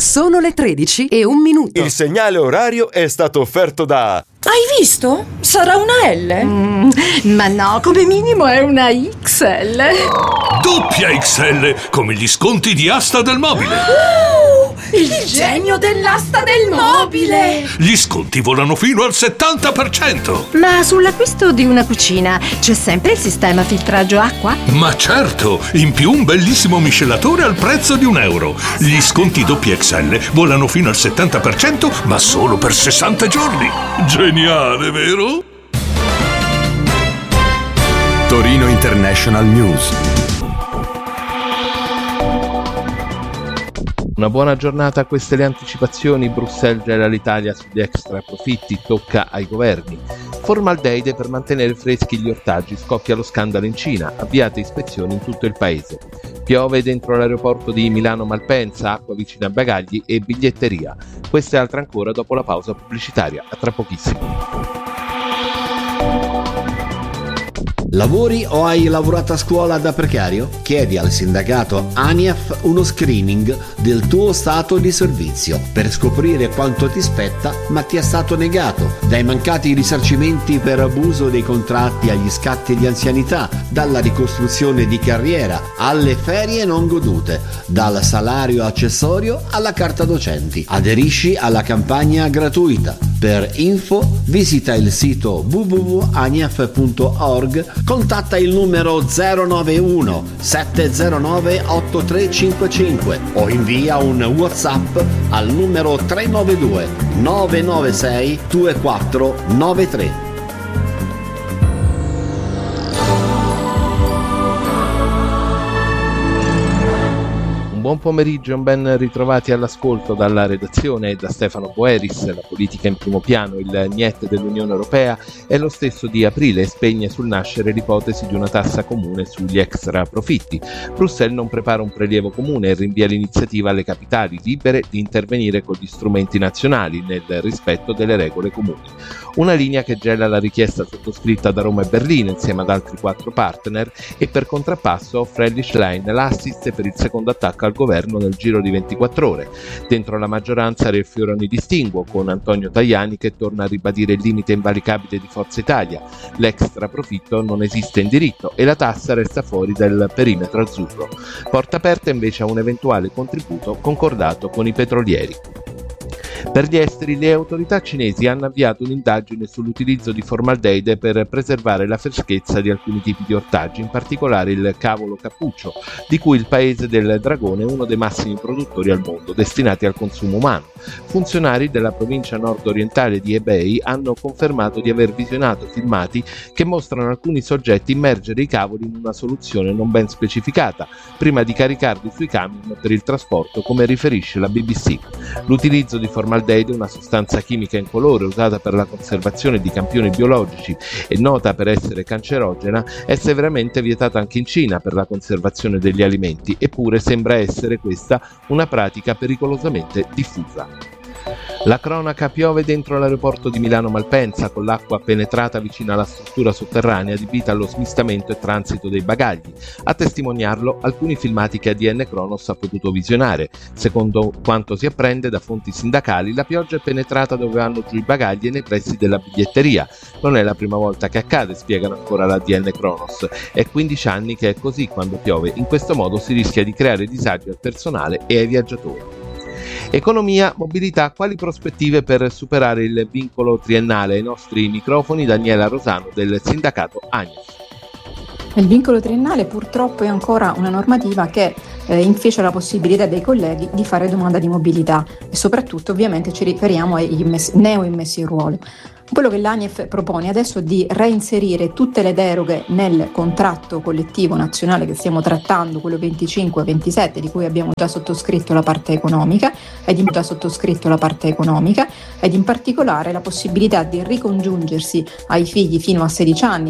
Sono le 13:01. Il segnale orario è stato offerto da... Hai visto? Sarà una L? Ma no, come minimo è una XL. Doppia XL, come gli sconti di Asta del Mobile. Il genio dell'asta del mobile! Gli sconti volano fino al 70%. Ma sull'acquisto di una cucina c'è sempre il sistema filtraggio acqua? Ma certo, in più un bellissimo miscelatore al prezzo di €1. Gli sconti doppia XL volano fino al 70%, ma solo per 60 giorni. Geniale, vero? Torino International News. Una buona giornata, queste le anticipazioni. Bruxelles gela l'Italia sugli extra profitti, tocca ai governi. Formaldeide per mantenere freschi gli ortaggi, scoppia lo scandalo in Cina, avviate ispezioni in tutto il paese. Piove dentro l'aeroporto di Milano Malpensa, acqua vicino a bagagli e biglietteria. Questa e altre ancora dopo la pausa pubblicitaria, a tra pochissimo. Lavori o hai lavorato a scuola da precario? Chiedi al sindacato ANIAF uno screening del tuo stato di servizio per scoprire quanto ti spetta ma ti è stato negato, dai mancati risarcimenti per abuso dei contratti agli scatti di anzianità, dalla ricostruzione di carriera alle ferie non godute, dal salario accessorio alla carta docenti. Aderisci alla campagna gratuita. Per info visita il sito www.aniaf.org, contatta il numero 091 709 8355 o invia un WhatsApp al numero 392 996 2493. Buon pomeriggio e ben ritrovati all'ascolto dalla redazione e da Stefano Boeris. La politica in primo piano, il niet dell'Unione Europea è lo stesso di aprile e spegne sul nascere l'ipotesi di una tassa comune sugli extra profitti. Bruxelles non prepara un prelievo comune e rinvia l'iniziativa alle capitali libere di intervenire con gli strumenti nazionali nel rispetto delle regole comuni. Una linea che gela la richiesta sottoscritta da Roma e Berlino insieme ad altri 4 partner e per contrappasso offre Elly Schlein l'assist per il secondo attacco al governo nel giro di 24 ore. Dentro la maggioranza riaffiorano i distinguo con Antonio Tajani che torna a ribadire il limite invalicabile di Forza Italia. L'extra profitto non esiste in diritto e la tassa resta fuori dal perimetro azzurro. Porta aperta invece a un eventuale contributo concordato con i petrolieri. Per gli esteri, le autorità cinesi hanno avviato un'indagine sull'utilizzo di formaldeide per preservare la freschezza di alcuni tipi di ortaggi, in particolare il cavolo cappuccio, di cui il paese del Dragone è uno dei massimi produttori al mondo, destinati al consumo umano. Funzionari della provincia nord-orientale di Hebei hanno confermato di aver visionato filmati che mostrano alcuni soggetti immergere i cavoli in una soluzione non ben specificata, prima di caricarli sui camion per il trasporto, come riferisce la BBC. L'utilizzo di formaldeide, una sostanza chimica incolore usata per la conservazione di campioni biologici e nota per essere cancerogena, è severamente vietata anche in Cina per la conservazione degli alimenti, eppure sembra essere questa una pratica pericolosamente diffusa. La cronaca: piove dentro l'aeroporto di Milano Malpensa con l'acqua penetrata vicino alla struttura sotterranea adibita allo smistamento e transito dei bagagli. A testimoniarlo alcuni filmati che ADN Cronos ha potuto visionare. Secondo quanto si apprende da fonti sindacali, la pioggia è penetrata dove vanno giù i bagagli e nei pressi della biglietteria. Non è la prima volta che accade, spiegano ancora l'ADN Cronos. È 15 anni che è così quando piove. In questo modo si rischia di creare disagi al personale e ai viaggiatori. Economia, mobilità, quali prospettive per superare il vincolo triennale? Ai nostri microfoni Daniela Rosano del sindacato ANIAF. Il vincolo triennale purtroppo è ancora una normativa che inficia la possibilità dei colleghi di fare domanda di mobilità e soprattutto ovviamente ci riferiamo ai neo immessi in ruolo. Quello che l'ANIAF propone adesso è di reinserire tutte le deroghe nel contratto collettivo nazionale che stiamo trattando, quello 25-27, di cui abbiamo già sottoscritto la parte economica, ed in particolare la possibilità di ricongiungersi ai figli fino a 16 anni